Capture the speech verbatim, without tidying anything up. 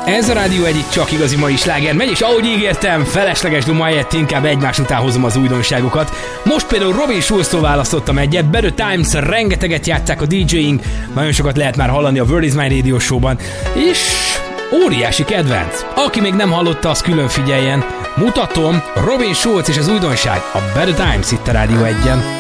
Ez a Rádió egy csak igazi mai sláger megy, és ahogy ígértem, felesleges duma helyett inkább egymás után hozom az újdonságokat. Most például Robin Schulztól választottam egyet, Better Times, rengeteget játsszák a dé jéink, nagyon sokat lehet már hallani a World is My Radio Show-ban, és óriási kedvenc. Aki még nem hallotta, az külön figyeljen. Mutatom, Robin Schulz és az újdonság, a Better Times itt a Rádió egyen.